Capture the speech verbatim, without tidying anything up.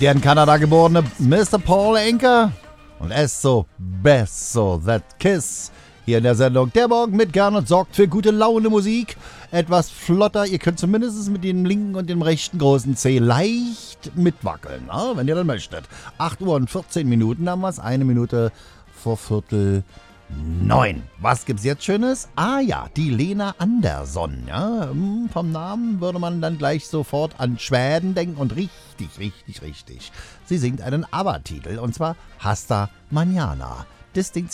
Der in Kanada geborene Mister Paul Anka und Eso Besso That Kiss. Hier in der Sendung Der Morgen mit Gernot sorgt für gute Laune Musik. Etwas flotter, ihr könnt zumindest mit dem linken und dem rechten großen C leicht mitwackeln, na, wenn ihr dann möchtet. acht Uhr und vierzehn Minuten haben wir es, eine Minute vor Viertel neun. Was gibt's jetzt Schönes? Ah ja, die Lena Andersson. Ja, vom Namen würde man dann gleich sofort an Schweden denken und richtig, richtig, richtig. Sie singt einen ABBA-Titel und zwar Hasta Mañana. Das Ding